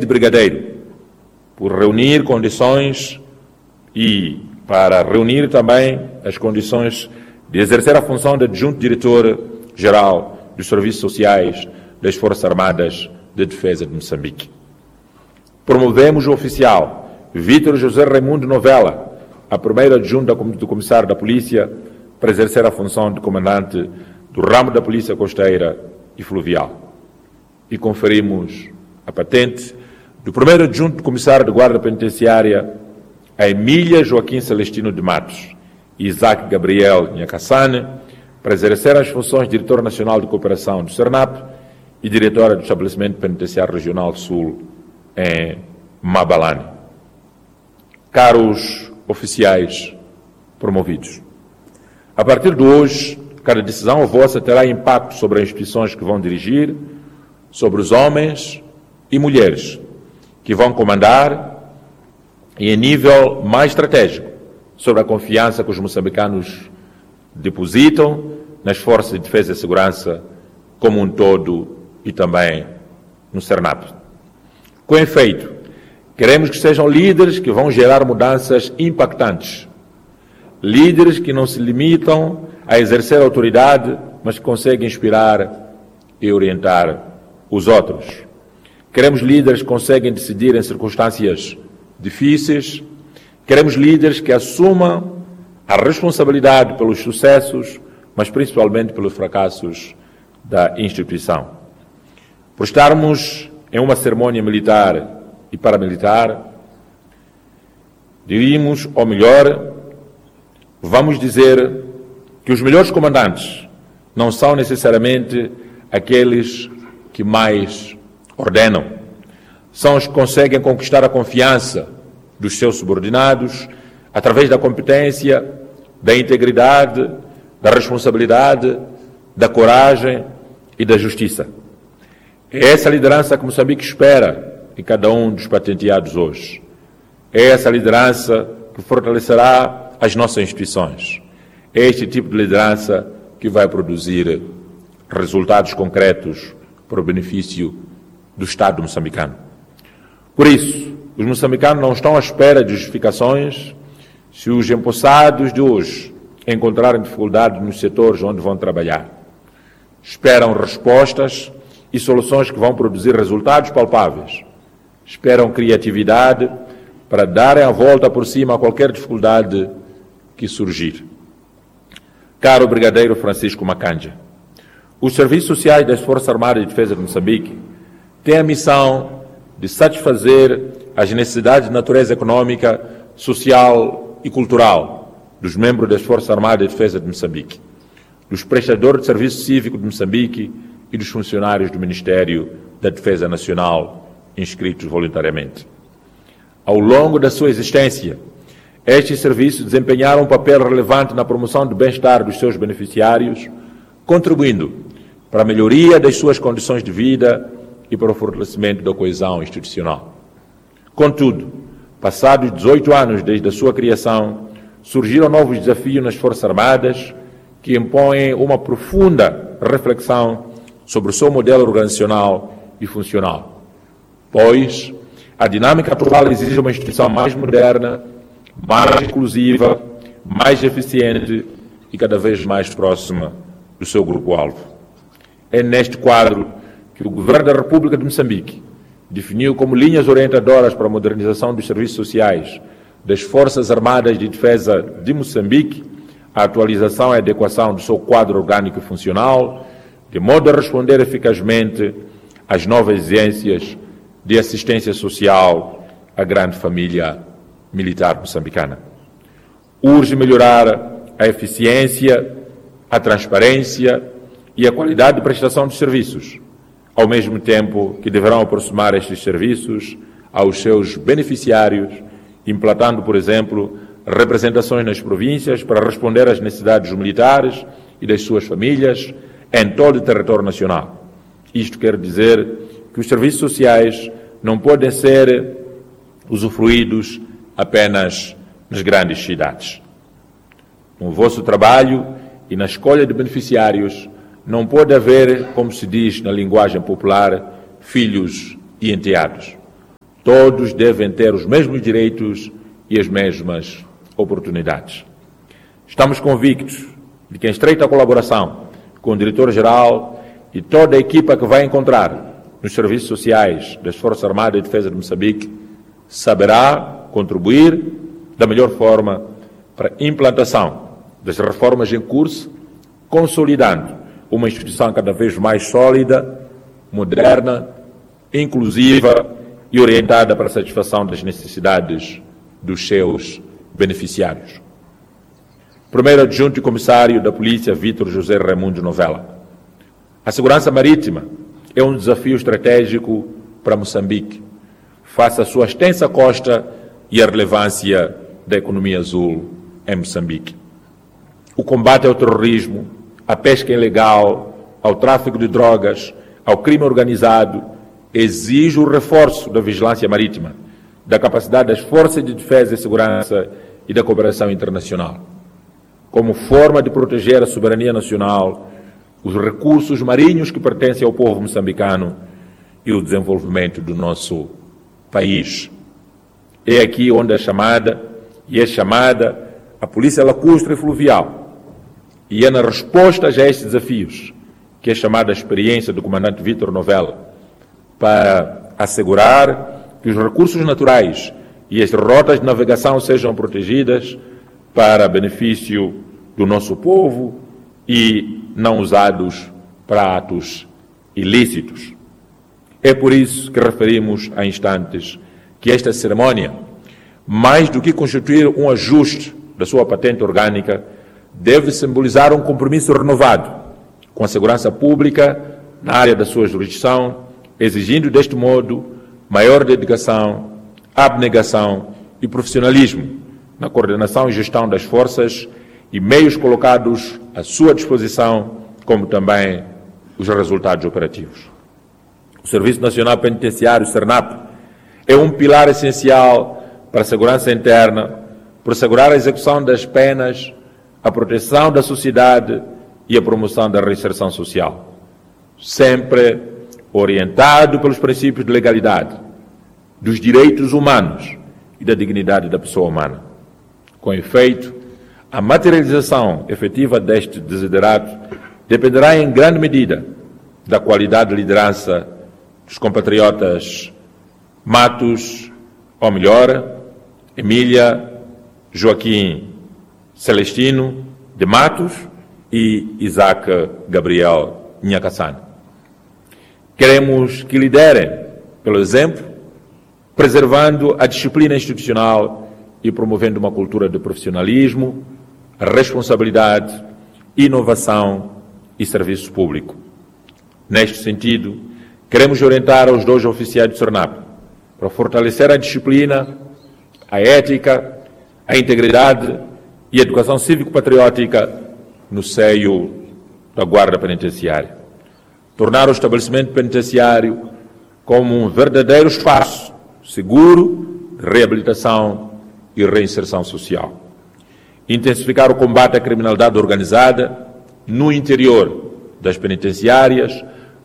Brigadeiro, por reunir condições e para reunir também as condições de exercer a função de adjunto diretor-geral dos Serviços Sociais das Forças Armadas de Defesa de Moçambique. Promovemos o oficial Vítor José Raimundo Novella, a primeiro adjunto do Comissário da Polícia, para exercer a função de comandante do ramo da Polícia Costeira e Fluvial. E conferimos a patente do primeiro adjunto do Comissário de Guarda Penitenciária a Emília Joaquim Celestino de Matos e Isaac Gabriel Nhacassane, para exercer as funções de Diretor Nacional de Cooperação do CERNAP e Diretora do Estabelecimento Penitenciário Regional Sul em Mabalane. Caros oficiais promovidos, a partir de hoje, cada decisão vossa terá impacto sobre as instituições que vão dirigir, sobre os homens e mulheres que vão comandar e, em nível mais estratégico, sobre a confiança que os moçambicanos depositam nas forças de defesa e segurança como um todo e também no CERNAP. Com efeito, queremos que sejam líderes que vão gerar mudanças impactantes, líderes que não se limitam a exercer autoridade, mas que conseguem inspirar e orientar os outros. Queremos líderes que conseguem decidir em circunstâncias difíceis. Queremos líderes que assumam a responsabilidade pelos sucessos, mas principalmente pelos fracassos da instituição. Por estarmos em uma cerimônia militar e paramilitar, diríamos, ou melhor, vamos dizer que os melhores comandantes não são necessariamente aqueles que mais ordenam. São os que conseguem conquistar a confiança dos seus subordinados através da competência, da integridade, da responsabilidade, da coragem e da justiça. É essa liderança que Moçambique espera em cada um dos patenteados hoje. É essa liderança que fortalecerá as nossas instituições. É este tipo de liderança que vai produzir resultados concretos para o benefício do Estado moçambicano. Por isso, os moçambicanos não estão à espera de justificações se os empossados de hoje encontrarem dificuldades nos setores onde vão trabalhar. Esperam respostas e soluções que vão produzir resultados palpáveis. Esperam criatividade para darem a volta por cima a qualquer dificuldade que surgir. Caro Brigadeiro Francisco Macanja, os Serviços Sociais das Forças Armadas de Defesa de Moçambique têm a missão de satisfazer as necessidades de natureza econômica, social e cultural dos membros das Forças Armadas de Defesa de Moçambique, dos prestadores de serviço cívico de Moçambique e dos funcionários do Ministério da Defesa Nacional inscritos voluntariamente. Ao longo da sua existência, estes serviços desempenharam um papel relevante na promoção do bem-estar dos seus beneficiários, contribuindo para a melhoria das suas condições de vida e para o fortalecimento da coesão institucional. Contudo, passados 18 anos desde a sua criação, surgiram novos desafios nas Forças Armadas que impõem uma profunda reflexão sobre o seu modelo organizacional e funcional, pois a dinâmica atual exige uma instituição mais moderna, mais inclusiva, mais eficiente e cada vez mais próxima do seu grupo-alvo. É neste quadro que o Governo da República de Moçambique definiu como linhas orientadoras para a modernização dos serviços sociais das Forças Armadas de Defesa de Moçambique a atualização e adequação do seu quadro orgânico e funcional, de modo a responder eficazmente às novas exigências de assistência social à grande família militar moçambicana. Urge melhorar a eficiência, a transparência e a qualidade de prestação dos serviços, ao mesmo tempo que deverão aproximar estes serviços aos seus beneficiários, implantando, por exemplo, representações nas províncias para responder às necessidades dos militares e das suas famílias em todo o território nacional. Isto quer dizer que os serviços sociais não podem ser usufruídos apenas nas grandes cidades. No vosso trabalho e na escolha de beneficiários não pode haver, como se diz na linguagem popular, filhos e enteados. todos devem ter os mesmos direitos e as mesmas oportunidades. Estamos convictos de que, em estreita colaboração com o Diretor-Geral e toda a equipa que vai encontrar nos serviços sociais das Forças Armadas e de Defesa de Moçambique, saberá contribuir da melhor forma para a implantação das reformas em curso, consolidando uma instituição cada vez mais sólida, moderna, inclusiva e orientada para a satisfação das necessidades dos seus beneficiários. Primeiro adjunto e comissário da Polícia, Vítor José Raimundo Novella. A segurança marítima é um desafio estratégico para Moçambique, face à sua extensa costa e a relevância da economia azul em Moçambique. O combate ao terrorismo, à pesca ilegal, ao tráfico de drogas, ao crime organizado, exige o reforço da vigilância marítima, da capacidade das forças de defesa e segurança e da cooperação internacional, como forma de proteger a soberania nacional, os recursos marinhos que pertencem ao povo moçambicano e o desenvolvimento do nosso país. É aqui onde é chamada a Polícia Lacustre e Fluvial, e é na resposta a estes desafios que é chamada a experiência do comandante Vítor Novella para assegurar que os recursos naturais e as rotas de navegação sejam protegidas para benefício do nosso povo e não usados para atos ilícitos. É por isso que referimos há instantes que esta cerimônia, mais do que constituir um ajuste da sua patente orgânica, deve simbolizar um compromisso renovado com a segurança pública na área da sua jurisdição, exigindo deste modo maior dedicação, abnegação e profissionalismo na coordenação e gestão das forças e meios colocados à sua disposição, como também os resultados operativos. O Serviço Nacional Penitenciário, SERNAP, é um pilar essencial para a segurança interna, por assegurar a execução das penas, a proteção da sociedade e a promoção da reinserção social, sempre orientado pelos princípios de legalidade, dos direitos humanos e da dignidade da pessoa humana. Com efeito, a materialização efetiva deste desiderato dependerá em grande medida da qualidade de liderança dos compatriotas Matos, ou melhor, Emília Joaquim Celestino de Matos e Isaac Gabriel Nhacassane. Queremos que liderem pelo exemplo, preservando a disciplina institucional e promovendo uma cultura de profissionalismo, responsabilidade, inovação e serviço público. Neste sentido, queremos orientar aos dois oficiais do SERNAP para fortalecer a disciplina, a ética, a integridade e a educação cívico-patriótica no seio da Guarda Penitenciária. Tornar o estabelecimento penitenciário como um verdadeiro espaço seguro de reabilitação e reinserção social. Intensificar o combate à criminalidade organizada no interior das penitenciárias,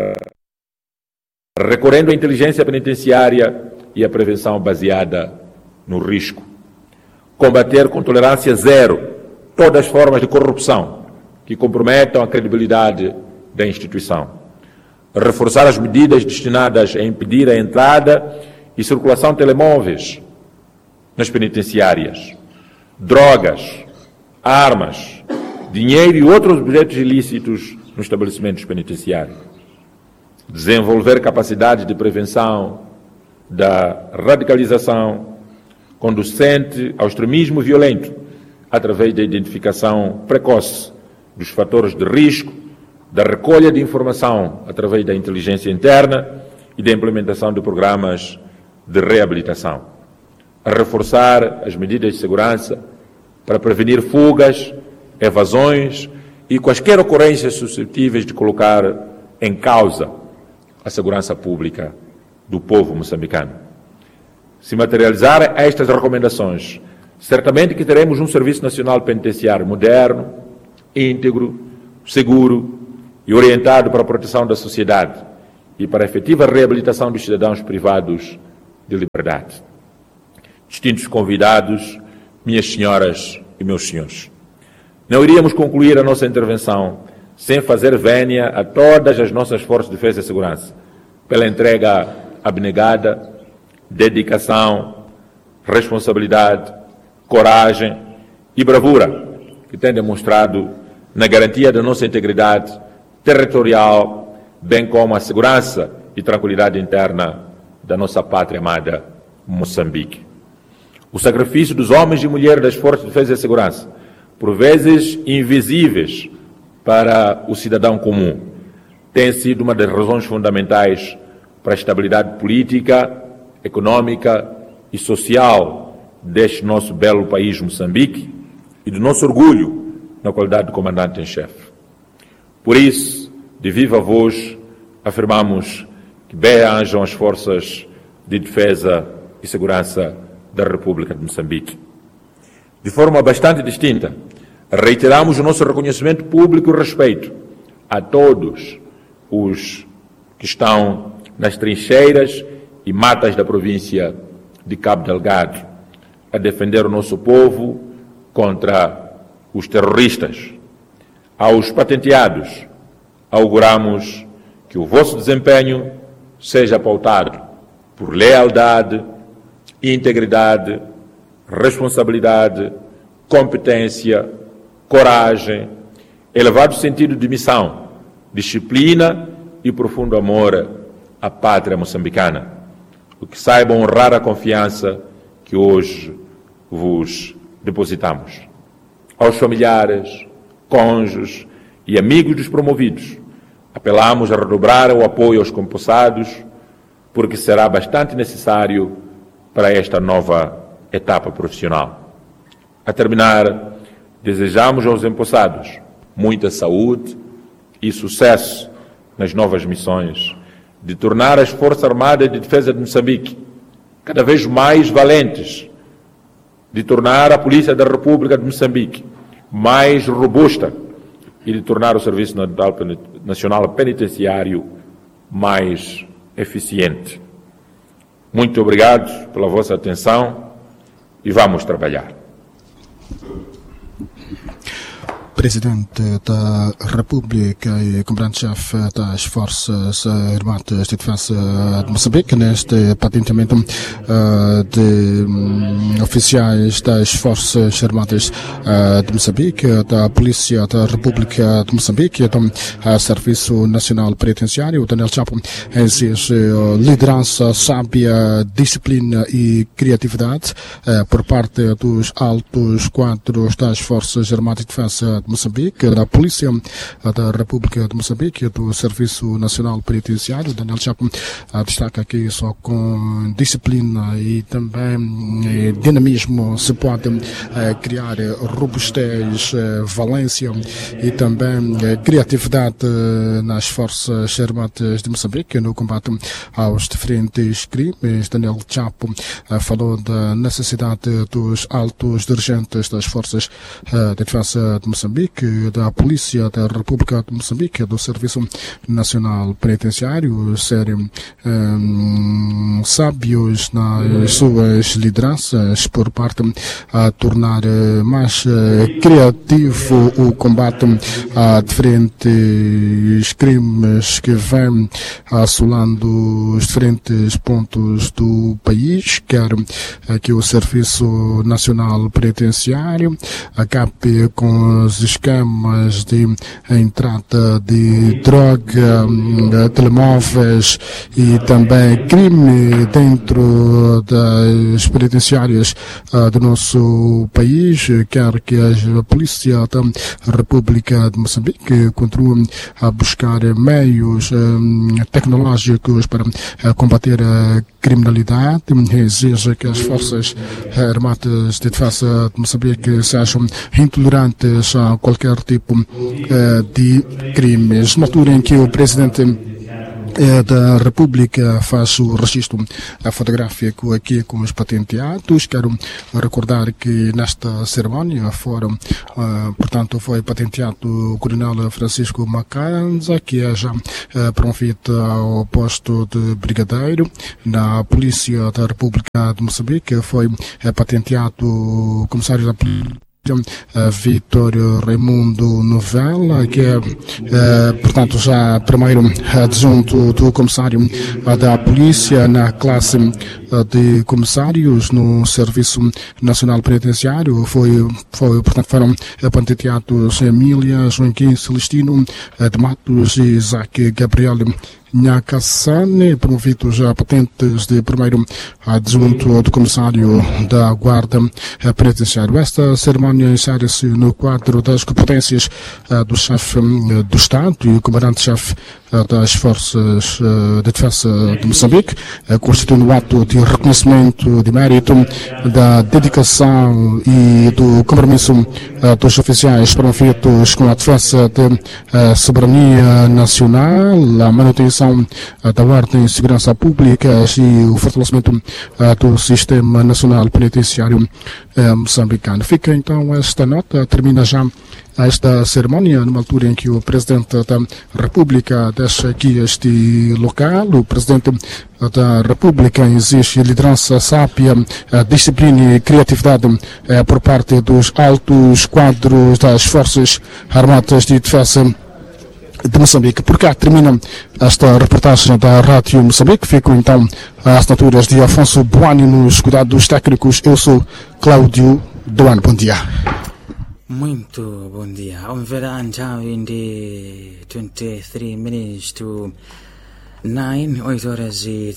recorrendo à inteligência penitenciária e à prevenção baseada no risco. Combater com tolerância zero todas as formas de corrupção que comprometam a credibilidade da instituição. Reforçar as medidas destinadas a impedir a entrada e circulação de telemóveis nas penitenciárias, drogas, armas, dinheiro e outros objetos ilícitos nos estabelecimentos penitenciários. Desenvolver capacidade de prevenção da radicalização conducente ao extremismo violento através da identificação precoce dos fatores de risco, da recolha de informação através da inteligência interna e da implementação de programas de reabilitação. A reforçar as medidas de segurança para prevenir fugas, evasões e quaisquer ocorrências suscetíveis de colocar em causa a segurança pública do povo moçambicano. Se materializar estas recomendações, certamente que teremos um Serviço Nacional Penitenciário moderno, íntegro, seguro e orientado para a proteção da sociedade e para a efetiva reabilitação dos cidadãos privados de liberdade. Distintos convidados, minhas senhoras e meus senhores, não iríamos concluir a nossa intervenção sem fazer vénia a todas as nossas forças de defesa e segurança pela entrega abnegada, dedicação, responsabilidade, coragem e bravura que têm demonstrado na garantia da nossa integridade territorial, bem como a segurança e tranquilidade interna da nossa pátria amada Moçambique. O sacrifício dos homens e mulheres das forças de defesa e segurança, por vezes invisíveis para o cidadão comum, tem sido uma das razões fundamentais para a estabilidade política, econômica e social deste nosso belo país Moçambique e do nosso orgulho na qualidade de comandante em chefe. Por isso, de viva voz, afirmamos que bem-ajam as forças de defesa e segurança da República de Moçambique. De forma bastante distinta, reiteramos o nosso reconhecimento público e respeito a todos os que estão nas trincheiras e matas da província de Cabo Delgado a defender o nosso povo contra os terroristas. Aos patenteados, auguramos que o vosso desempenho seja pautado por lealdade, integridade, responsabilidade, competência, coragem, elevado sentido de missão, disciplina e profundo amor à pátria moçambicana, o que saibam honrar a confiança que hoje vos depositamos. Aos familiares, cônjuges e amigos dos promovidos, apelamos a redobrar o apoio aos concursados, porque será bastante necessário para esta nova etapa profissional. A terminar, desejamos aos empossados muita saúde e sucesso nas novas missões de tornar as Forças Armadas de Defesa de Moçambique cada vez mais valentes, de tornar a Polícia da República de Moçambique mais robusta e de tornar o Serviço Nacional Penitenciário mais eficiente. Muito obrigado pela vossa atenção e vamos trabalhar. Presidente da República e comandante-chefe das Forças Armadas de Defesa de Moçambique, neste patenteamento de oficiais das Forças Armadas de Moçambique, da Polícia da República de Moçambique e do Serviço Nacional Penitenciário. Daniel Chapo exige liderança, sábia, disciplina e criatividade por parte dos altos quadros das Forças Armadas de Defesa de Moçambique, da Polícia da República de Moçambique e do Serviço Nacional Penitenciário. Daniel Chapo destaca que só com disciplina e também dinamismo se pode criar robustez, valência e também criatividade nas Forças Armadas de Moçambique no combate aos diferentes crimes. Daniel Chapo falou da necessidade dos altos dirigentes das Forças de Defesa de Moçambique, da Polícia da República de Moçambique, do Serviço Nacional Penitenciário, serem sábios nas suas lideranças por parte a tornar mais criativo o combate a diferentes crimes que vêm assolando os diferentes pontos do país. Quer que o Serviço Nacional Penitenciário acabe com os esquemas de entrada de droga, telemóveis e também crime dentro das penitenciárias do nosso país. Quer que a Polícia da República de Moçambique continue a buscar meios tecnológicos para combater a criminalidade. Exige que as Forças Armadas de Defesa de Moçambique sejam intolerantes a qualquer tipo de crimes. Na altura em que o presidente da República faz o registro fotográfico aqui com os patenteados. Quero recordar que nesta cerimónia foram, portanto, foi patenteado o Coronel Francisco Macanza, que é já promovido ao posto de brigadeiro. Na Polícia da República de Moçambique foi patenteado o Comissário da Polícia Vítor Raimundo Novella, que é, portanto, já primeiro adjunto do comissário da polícia na classe de comissários no Serviço Nacional Penitenciário. Portanto, foram patenteados Emília Joaquim Celestino de Matos e Isaac Gabriel Nhakassane, promovidos a patentes de primeiro adjunto do comissário da Guarda Penitenciária. Esta cerimónia insere-se no quadro das competências do chefe do Estado e o comandante-chefe das Forças de Defesa de Moçambique, constituindo um ato de reconhecimento de mérito da dedicação e do compromisso dos oficiais promovidos com a defesa da soberania nacional, a manutenção da ordem e segurança pública e o fortalecimento do sistema nacional penitenciário moçambicano. Fica então esta nota, termina já esta cerimónia numa altura em que o Presidente da República deixa aqui este local. O Presidente da República exige liderança sábia, disciplina e criatividade por parte dos altos quadros das Forças Armadas de Defesa de Moçambique. Por cá termina esta reportagem da Rádio Moçambique. Ficam então as assinaturas de Afonso Boani nos cuidados técnicos. Eu sou Cláudio Duano. Bom dia. Muito bom dia. Omvera nthawi ndi 23 minutes to 9, 8 horas e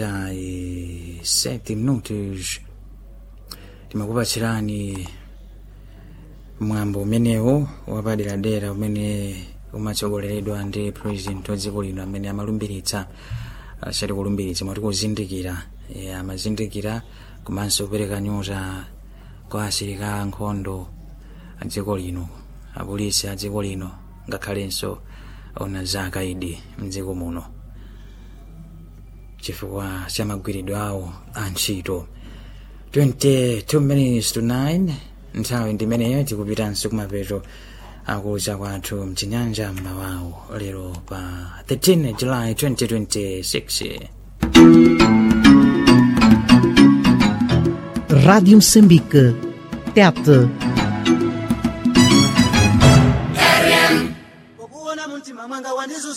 37 minutos. Timakupatsirani mwambo umenewo wapaderadera umene umatsogoleredwa ndi president wa dziko lino amene amalumbiritsa asati kulumbiritsa moti kuzindikira amazindikira komanso kupereka nyota kwa asilikali ankhondo a dziko lino, apolisi a dziko lino, ngakhalenso ona zakaidi mdziko muno chifukwa cha magwiridwe awo a ntchito. 22 minutes to 9 nthawi ndimeneyo tikupitanso kumapeto akuza kwathu mchinyanja mmawawo lero pa 13 July 2026. Rádio Moçambique, TET